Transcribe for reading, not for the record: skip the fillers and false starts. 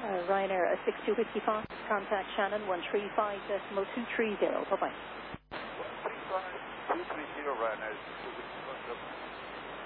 Ryanair 6255, contact Shannon 135.230. Bye-bye. 135.230 Ryanair 6255.